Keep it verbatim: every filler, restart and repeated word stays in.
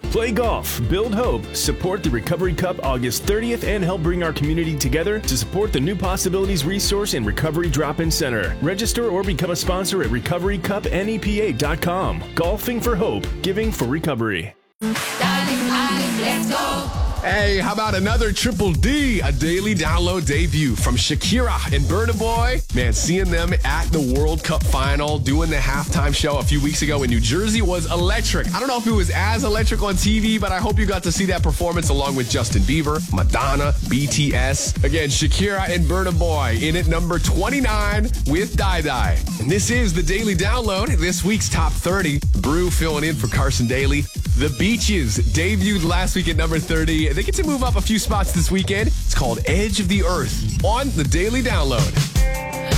Play golf, build hope, support the Recovery Cup August thirtieth, and help bring our community together to support the New Possibilities Resource and Recovery Drop-In Center. Register or become a sponsor at recovery cup N E P A dot com. Golfing for hope, giving for recovery. Let's go. Hey, how about another Triple D, a daily download debut from Shakira and Burna Boy? Man, seeing them at the World Cup final, doing the halftime show a few weeks ago in New Jersey was electric. I don't know if it was as electric on T V, but I hope you got to see that performance along with Justin Bieber, Madonna, B T S. Again, Shakira and Burna Boy in at number twenty-nine with Die Die. And this is the Daily Download, this week's top thirty. Brew filling in for Carson Daly. The Beaches debuted last week at number thirty. They get to move up a few spots this weekend. It's called Edge of the Earth on the Daily Download.